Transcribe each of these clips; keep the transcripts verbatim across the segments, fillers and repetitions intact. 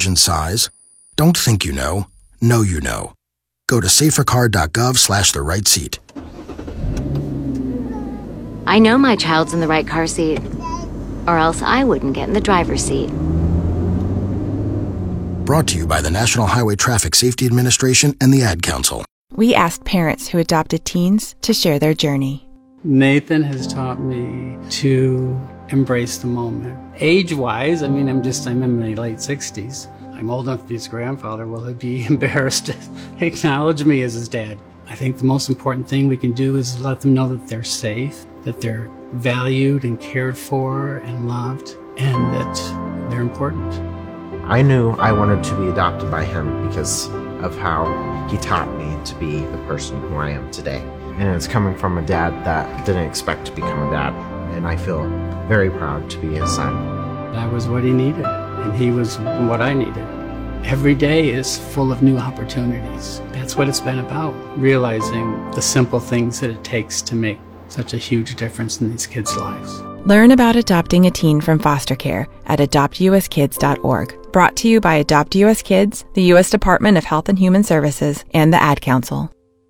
age and size. Don't think you know. Know you know. Go to safercar.gov slash the right seat. I know my child's in the right car seat, or else I wouldn't get in the driver's seat. Brought to you by the National Highway Traffic Safety Administration and the Ad Council. We asked parents who adopted teens to share their journey. Nathan has taught me to embrace the moment. Age-wise, I mean, I'm just, I'm in my late sixties. I'm old enough to be his grandfather. Will he be embarrassed to acknowledge me as his dad? I think the most important thing we can do is let them know that they're safe, that they're valued and cared for and loved, and that they're important. I knew I wanted to be adopted by him because of how he taught me to be the person who I am today. And it's coming from a dad that didn't expect to become a dad. And I feel very proud to be his son. That was what he needed, and he was what I needed. Every day is full of new opportunities. That's what it's been about, realizing the simple things that it takes to make such a huge difference in these kids' lives. Learn about adopting a teen from foster care at adopt u s kids dot org. Brought to you by Adopt U S Kids, the U S Department of Health and Human Services, and the Ad Council.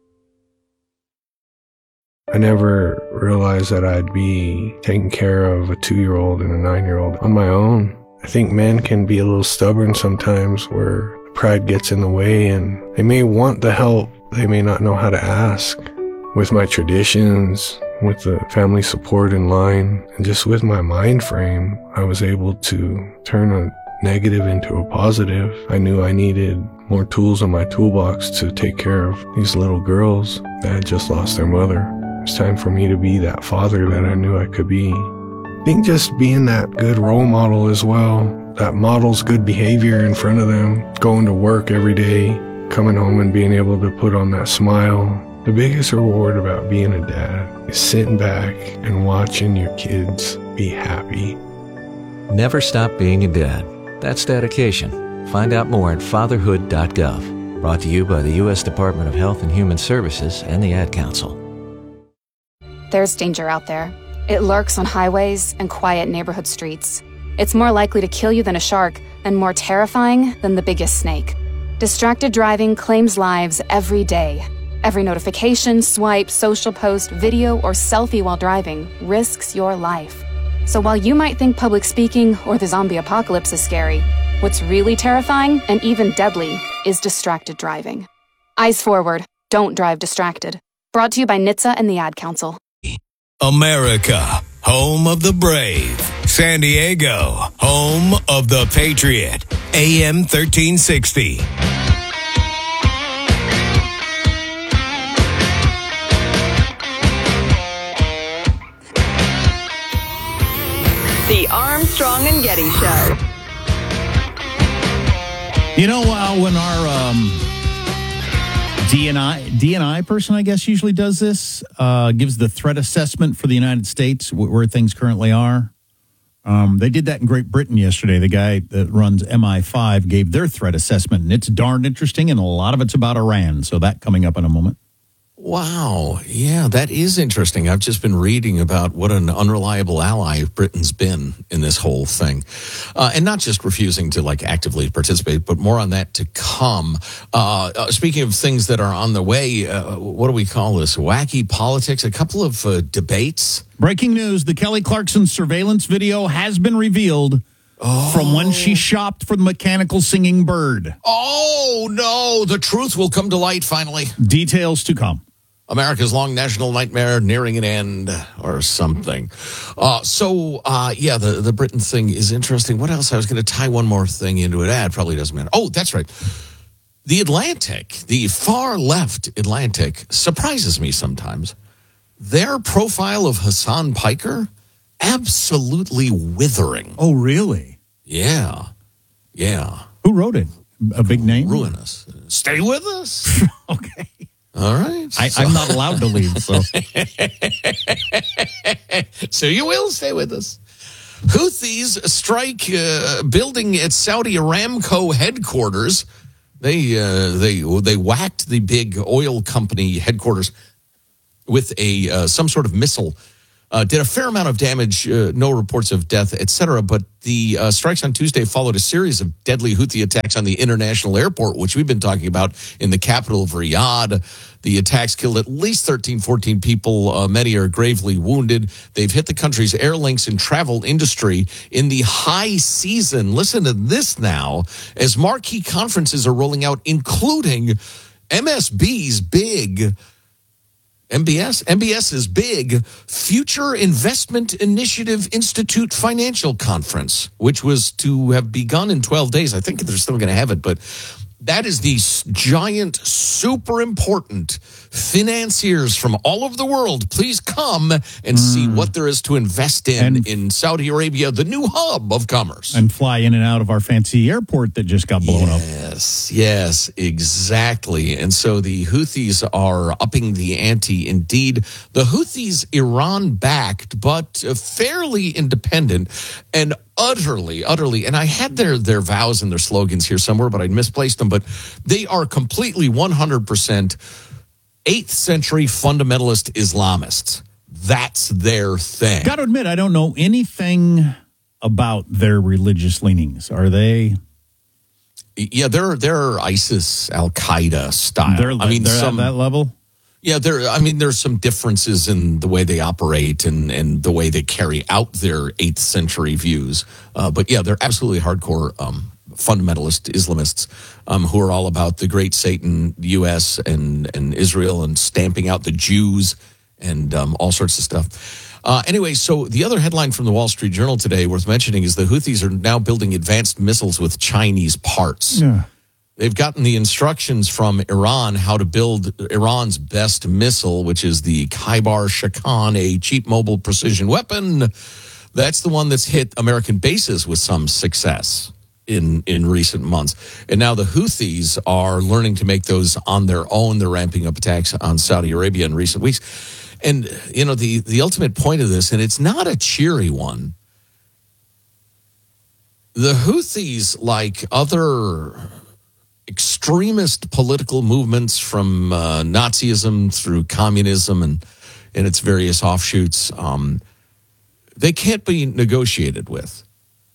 I never realized that I'd be taking care of a two-year-old and a nine-year-old on my own. I think men can be a little stubborn sometimes where pride gets in the way and they may want the help, they may not know how to ask. With my traditions, with the family support in line, and just with my mind frame, I was able to turn a negative into a positive. I knew I needed more tools in my toolbox to take care of these little girls that had just lost their mother. It's time for me to be that father that I knew I could be. I think just being that good role model as well, that models good behavior in front of them, going to work every day, coming home and being able to put on that smile. The biggest reward about being a dad is sitting back and watching your kids be happy. Never stop being a dad. That's dedication. Find out more at fatherhood dot gov. Brought to you by the U S Department of Health and Human Services and the Ad Council. There's danger out there. It lurks on highways and quiet neighborhood streets. It's more likely to kill you than a shark and more terrifying than the biggest snake. Distracted driving claims lives every day. Every notification, swipe, social post, video, or selfie while driving risks your life. So while you might think public speaking or the zombie apocalypse is scary, what's really terrifying and even deadly is distracted driving. Eyes forward. Don't drive distracted. Brought to you by N H T S A and the Ad Council. America, home of the brave. San Diego, home of the Patriot. A M thirteen sixty. The Armstrong and Getty Show. You know, uh, when our um, D and I D and I person, I guess, usually does this, uh, gives the threat assessment for the United States, wh- where things currently are. Um, they did that in Great Britain yesterday. The guy that runs M I five gave their threat assessment, and it's darn interesting, and a lot of it's about Iran. So that coming up in a moment. Wow. Yeah, that is interesting. I've just been reading about what an unreliable ally Britain's been in this whole thing. Uh, and not just refusing to like actively participate, but more on that to come. Uh, uh, speaking of things that are on the way, uh, what do we call this? Wacky politics, a couple of uh, debates. Breaking news, the Kelly Clarkson surveillance video has been revealed. Oh. From when she shopped for the mechanical singing bird. Oh, no. The truth will come to light finally. Details to come. America's long national nightmare nearing an end or something. Uh, so, uh, yeah, the, the Britain thing is interesting. What else? I was going to tie one more thing into it. Ah, it probably doesn't matter. Oh, that's right. The Atlantic, the far left Atlantic, surprises me sometimes. Their profile of Hassan Piker, absolutely withering. Oh, really? Yeah. Yeah. Who wrote it? A big name? Ruin us. Stay with us. Okay. All right. I, so. I'm not allowed to leave, so. So you will stay with us. Houthis strike uh, building at Saudi Aramco headquarters. They uh, they they whacked the big oil company headquarters with a uh, some sort of missile. Uh, did a fair amount of damage, uh, no reports of death, et cetera. But the uh, strikes on Tuesday followed a series of deadly Houthi attacks on the international airport, which we've been talking about in the capital of Riyadh. The attacks killed at least thirteen, fourteen people. Uh, many are gravely wounded. They've hit the country's air links and travel industry in the high season. Listen to this now, as marquee conferences are rolling out, including M S B's big M B S? MBS's big Future Investment Initiative Institute Financial Conference, which was to have begun in twelve days. I think they're still going to have it, but that is the giant, super important financiers from all over the world. Please come and mm. see what there is to invest in and, in Saudi Arabia, the new hub of commerce. And fly in and out of our fancy airport that just got blown yes, up. Yes, yes, exactly. And so the Houthis are upping the ante indeed. The Houthis, Iran-backed, but fairly independent and utterly, utterly, and I had their, their vows and their slogans here somewhere, but I'd misplaced them, but they are completely one hundred percent eighth century fundamentalist Islamists. That's their thing. Got to admit, I don't know anything about their religious leanings. Are they? Yeah, they're they're ISIS, Al Qaeda style. They're, I mean, they're some, at that level. Yeah, there. I mean, there's some differences in the way they operate and, and the way they carry out their eighth century views. Uh, but yeah, they're absolutely hardcore um, fundamentalist Islamists um, who are all about the great Satan, U S and and Israel, and stamping out the Jews and um, all sorts of stuff. Uh, anyway, so the other headline from the Wall Street Journal today worth mentioning is the Houthis are now building advanced missiles with Chinese parts. Yeah. They've gotten the instructions from Iran how to build Iran's best missile, which is the Khyber Shakan, a cheap mobile precision weapon. That's the one that's hit American bases with some success in, in recent months. And now the Houthis are learning to make those on their own. They're ramping up attacks on Saudi Arabia in recent weeks. And, you know, the, the ultimate point of this, and it's not a cheery one, the Houthis, like other extremist political movements from uh, Nazism through communism and, and its various offshoots, um, they can't be negotiated with.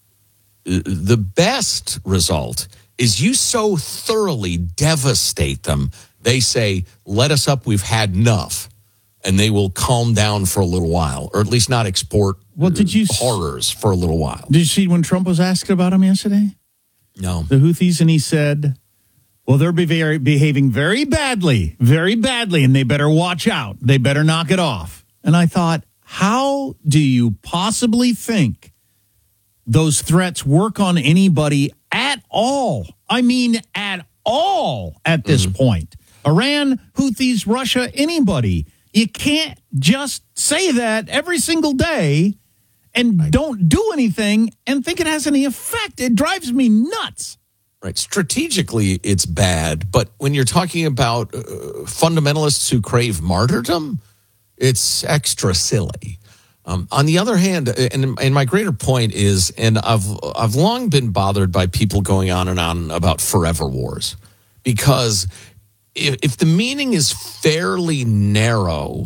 The best result is you so thoroughly devastate them, they say, let us up, we've had enough. And they will calm down for a little while, or at least not export well, did you, horrors for a little while. Did you see when Trump was asked about them yesterday? No. The Houthis, and he said, well, they're be very, behaving very badly, very badly, and they better watch out. They better knock it off. And I thought, how do you possibly think those threats work on anybody at all? I mean, at all at this mm-hmm. point. Iran, Houthis, Russia, anybody. You can't just say that every single day and right. don't do anything and think it has any effect. It drives me nuts. Right. Strategically, it's bad. But when you're talking about uh, fundamentalists who crave martyrdom, it's extra silly. Um, on the other hand, and, and my greater point is, and I've I've long been bothered by people going on and on about forever wars, because if, if the meaning is fairly narrow,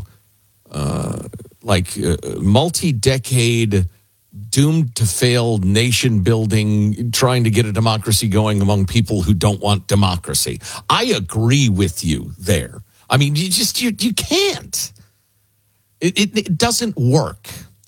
uh, like uh, multi-decade doomed to fail nation building, trying to get a democracy going among people who don't want democracy, I agree with you there. I mean, you just you you can't. It, it, it doesn't work.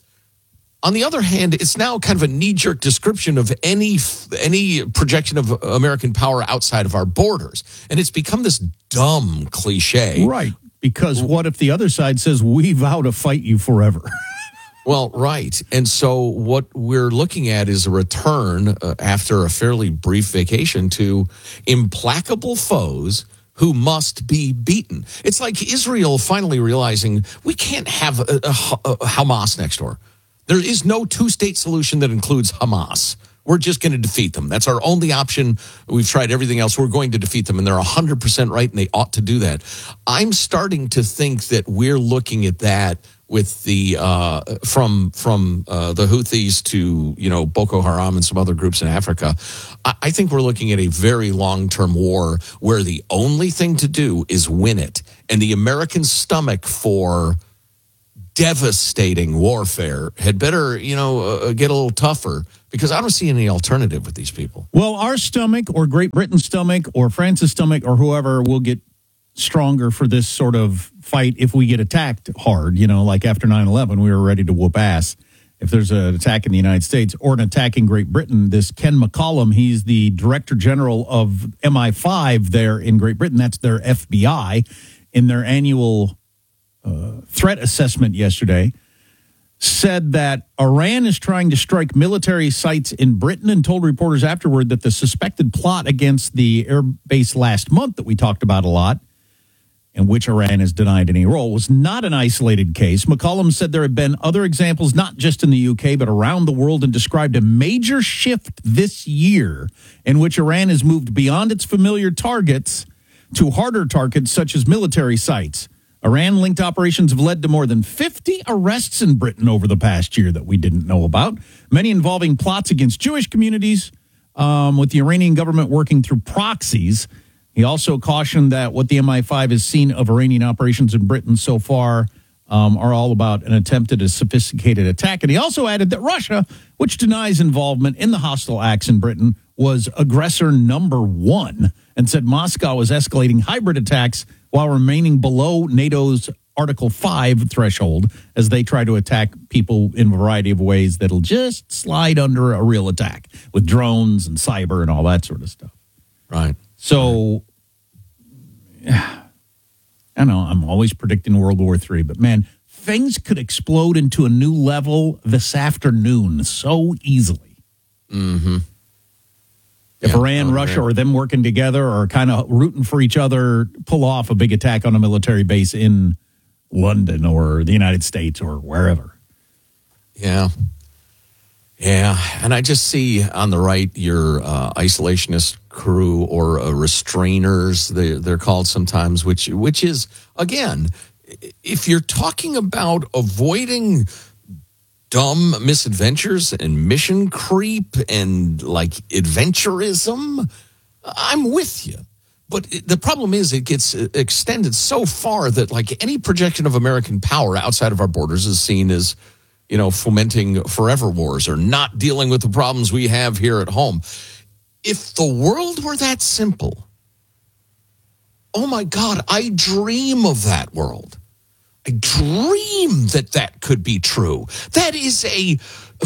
On the other hand, it's now kind of a knee-jerk description of any any projection of American power outside of our borders. And it's become this dumb cliche. Right, because what if the other side says, we vow to fight you forever? Well, right. And so what we're looking at is a return uh, after a fairly brief vacation to implacable foes who must be beaten. It's like Israel finally realizing we can't have a, a, a Hamas next door. There is no two-state solution that includes Hamas. We're just going to defeat them. That's our only option. We've tried everything else. We're going to defeat them, and they're one hundred percent right, and they ought to do that. I'm starting to think that we're looking at that with the uh, from from uh, the Houthis to, you know, Boko Haram and some other groups in Africa. I, I think we're looking at a very long-term war where the only thing to do is win it, and the American stomach for devastating warfare had better, you know, uh, get a little tougher, because I don't see any alternative with these people. Well, our stomach or Great Britain's stomach or France's stomach or whoever will get stronger for this sort of fight if we get attacked hard. You know, like after nine eleven, we were ready to whoop ass. If there's an attack in the United States or an attack in Great Britain, this Ken McCollum, he's the Director General of M I five there in Great Britain. That's their F B I. In their annual uh, threat assessment yesterday, said that Iran is trying to strike military sites in Britain, and told reporters afterward that the suspected plot against the air base last month that we talked about a lot, in which Iran has denied any role, was not an isolated case. McCollum said there have been other examples, not just in the U K, but around the world, and described a major shift this year in which Iran has moved beyond its familiar targets to harder targets such as military sites. Iran-linked operations have led to more than fifty arrests in Britain over the past year that we didn't know about, many involving plots against Jewish communities, um, with the Iranian government working through proxies. He also cautioned that what the M I five has seen of Iranian operations in Britain so far um, are all about an attempted a sophisticated attack. And he also added that Russia, which denies involvement in the hostile acts in Britain, was aggressor number one, and said Moscow is escalating hybrid attacks while remaining below NATO's Article five threshold as they try to attack people in a variety of ways that'll just slide under a real attack with drones and cyber and all that sort of stuff. Right. So, I know I'm always predicting World War Three, but man, things could explode into a new level this afternoon so easily. Mm-hmm. If yeah, Iran, Russia, or them working together or kind of rooting for each other, pull off a big attack on a military base in London or the United States or wherever. Yeah. Yeah, and I just see on the right your uh, isolationist crew, or uh, restrainers, they, they're called sometimes, which which is, again, if you're talking about avoiding dumb misadventures and mission creep and like adventurism, I'm with you. But it, the problem is it gets extended so far that like any projection of American power outside of our borders is seen as, you know, fomenting forever wars or not dealing with the problems we have here at home. If the world were that simple, oh my God, I dream of that world. I dream that that could be true. That is a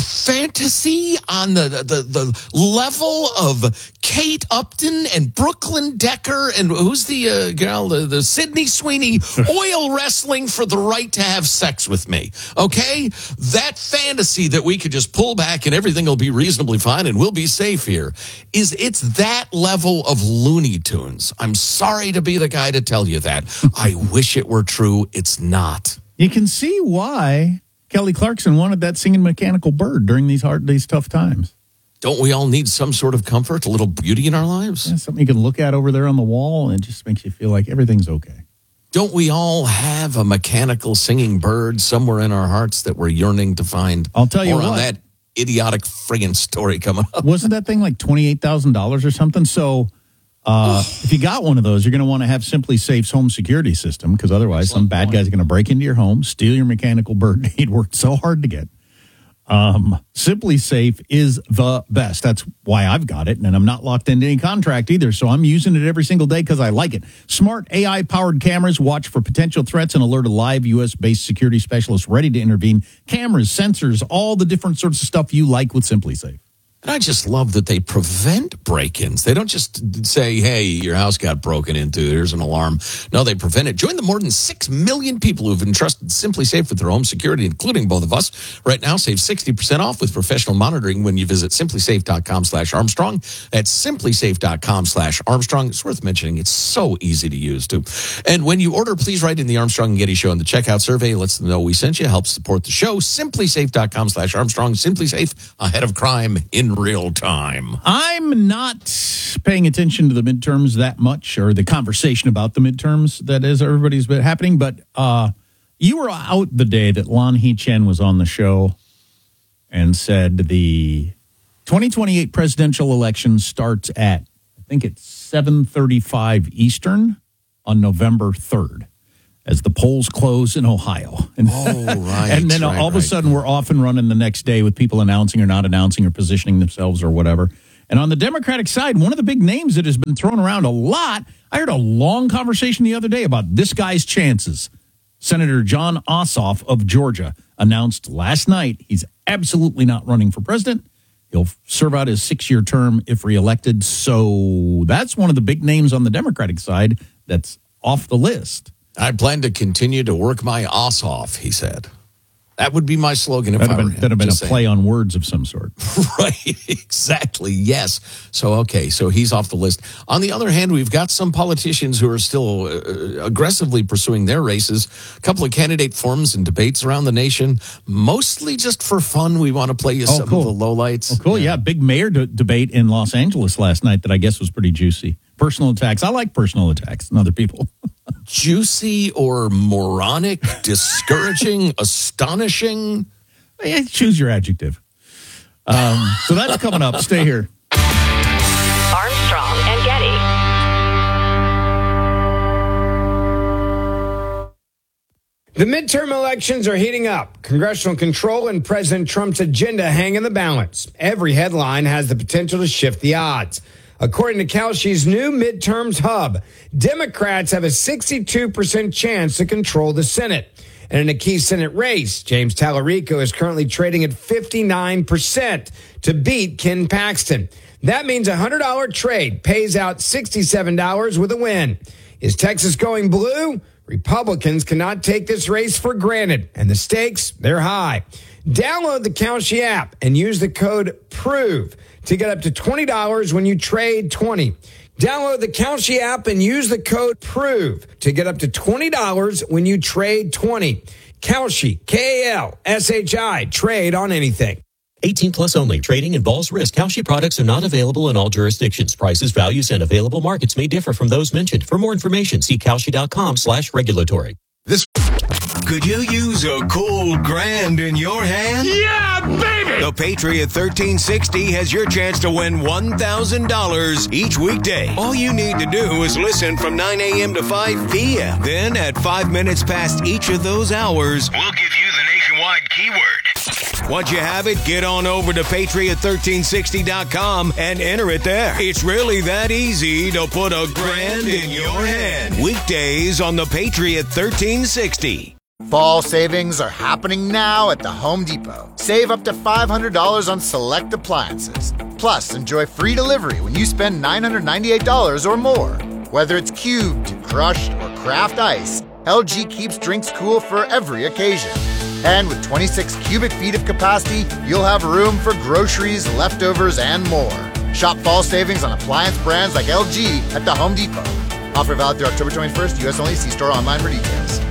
fantasy on the, the, the level of Kate Upton and Brooklyn Decker and who's the uh, gal, the, the Sydney Sweeney, oil wrestling for the right to have sex with me. Okay? That fantasy that we could just pull back and everything will be reasonably fine and we'll be safe here is it's that level of Looney Tunes. I'm sorry to be the guy to tell you that. I wish it were true. It's not. You can see why Kelly Clarkson wanted that singing mechanical bird during these hard, these tough times. Don't we all need some sort of comfort, a little beauty in our lives? Yeah, something you can look at over there on the wall and it just makes you feel like everything's okay. Don't we all have a mechanical singing bird somewhere in our hearts that we're yearning to find? I'll tell you More what. on that idiotic friggin' story coming up. Wasn't that thing like twenty-eight thousand dollars or something? So uh, if you got one of those, you're going to want to have Simply Safe's home security system, because otherwise some bad guy's going to break into your home, steal your mechanical bird you'd worked so hard to get. Um, Simply Safe is the best. That's why I've got it, and I'm not locked into any contract either, so I'm using it every single day because I like it. Smart A I-powered cameras watch for potential threats and alert a live U S-based security specialist ready to intervene. Cameras, sensors, all the different sorts of stuff you like with Simply Safe. And I just love that they prevent break-ins. They don't just say, hey, your house got broken into, here's an alarm. No, they prevent it. Join the more than six million people who've entrusted Simply Safe with their home security, including both of us. Right now, save sixty percent off with professional monitoring when you visit simplysafe.com slash Armstrong. That's simplysafe.com slash Armstrong. It's worth mentioning. It's so easy to use, too. And when you order, please write in the Armstrong and Getty Show in the checkout survey. It lets them know we sent you. Helps support the show. Simplysafe.com slash Armstrong. Simply Safe, ahead of crime in real time. I'm not paying attention to the midterms that much, or the conversation about the midterms that is everybody's been happening, but uh, you were out the day that Lan He-Chen was on the show and said the twenty twenty-eight presidential election starts at, I think it's seven thirty-five Eastern on November third. as the polls close in Ohio. And, oh, right. and then right, all of right. a sudden, we're off and running the next day with people announcing or not announcing or positioning themselves or whatever. And on the Democratic side, one of the big names that has been thrown around a lot, I heard a long conversation the other day about this guy's chances. Senator John Ossoff of Georgia announced last night he's absolutely not running for president. He'll serve out his six-year term if reelected. So that's one of the big names on the Democratic side that's off the list. I plan to continue to work my ass off, he said. That would be my slogan if That'd I have were been, him. that'd have been a Just play saying. on words of some sort. Right, exactly, yes. So, okay, so he's off the list. On the other hand, we've got some politicians who are still uh, aggressively pursuing their races. A couple of candidate forums and debates around the nation, mostly just for fun. We want to play you Oh, some cool. of the lowlights. Oh, cool, yeah. Big mayor de- debate in Los Angeles last night that I guess was pretty juicy. Personal attacks. I like personal attacks on other people. Juicy or moronic, discouraging, astonishing? Yeah, choose your adjective. Um, so that's coming up. Stay here. Armstrong and Getty. The midterm elections are heating up. Congressional control and President Trump's agenda hang in the balance. Every headline has the potential to shift the odds. According to Kalshi's new midterms hub, Democrats have a sixty-two percent chance to control the Senate. And in a key Senate race, James Tallarico is currently trading at fifty-nine percent to beat Ken Paxton. That means a one hundred dollars trade pays out sixty-seven dollars with a win. Is Texas going blue? Republicans cannot take this race for granted, and the stakes, they're high. Download the Kalshi app and use the code PROVE to get up to twenty dollars when you trade twenty. Download the Kalshi app and use the code PROVE to get up to twenty dollars when you trade twenty. Kalshi, K A L S H I, trade on anything. eighteen plus only. Trading involves risk. Kalshi products are not available in all jurisdictions. Prices, values, and available markets may differ from those mentioned. For more information, see Kalshi.com slash regulatory. This could you use a cold grand in your hand? Yeah, baby! The Patriot thirteen sixty has your chance to win one thousand dollars each weekday. All you need to do is listen from nine a.m. to five p.m. Then at five minutes past each of those hours, We'll give you the nationwide keyword. once you have it, get on over to patriot thirteen sixty dot com and enter it there. It's really that easy to put a grand in your hand. Weekdays on the Patriot thirteen sixty. Fall savings are happening now at the Home Depot. Save up to five hundred dollars on select appliances. Plus, enjoy free delivery when you spend nine hundred ninety-eight dollars or more. Whether it's cubed, crushed, or craft ice, L G keeps drinks cool for every occasion. And with twenty-six cubic feet of capacity, you'll have room for groceries, leftovers, and more. Shop fall savings on appliance brands like L G at the Home Depot. Offer valid through October twenty-first, U S only. See store online for details.